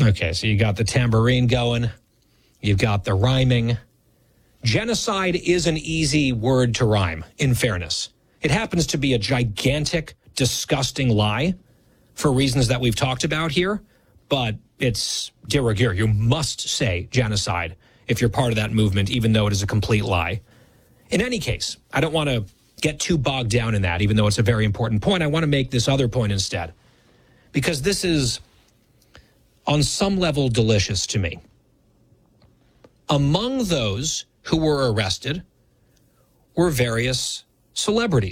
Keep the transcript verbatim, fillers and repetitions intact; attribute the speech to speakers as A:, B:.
A: Okay, so you got the tambourine going. You've got the rhyming. Genocide is an easy word to rhyme, in fairness. It happens to be a gigantic, disgusting lie for reasons that we've talked about here, but it's de rigueur. You must say genocide if you're part of that movement, even though it is a complete lie. In any case, I don't want to get too bogged down in that, even though it's a very important point. I want to make this other point instead, because this is, on some level, delicious to me. Among those who were arrested were various celebrities.